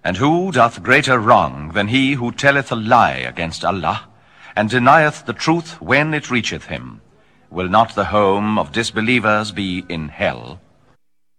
And who doth greater wrong than he who telleth a lie against Allah, and denieth the truth when it reacheth him? Will not the home of disbelievers be in hell?